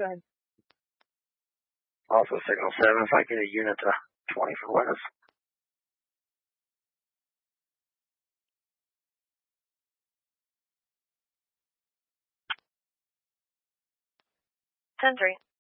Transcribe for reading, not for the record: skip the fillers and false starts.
Good. Also signal 7 if I get a unit to 20 for witness. 10-3.